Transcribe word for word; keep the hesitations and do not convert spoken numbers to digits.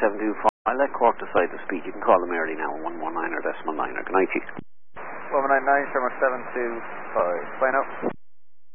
seven two five. I'll let Cork decide to speak. You can call them early now, one one nine or decimal nine or good night, Chief. one one nine nine, Shermer seven two five. Bye now.